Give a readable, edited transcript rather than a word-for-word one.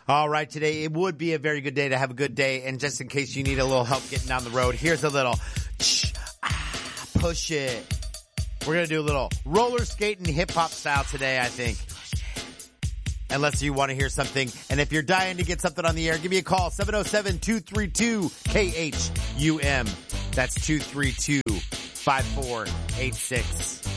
All right, today it would be a very good day to have a good day. And just in case you need a little help getting down the road, here's a little push it. We're going to do a little roller skating hip hop style today, I think. Unless you want to hear something. And if you're dying to get something on the air, give me a call, 707-232-KHUM. That's 232-5486.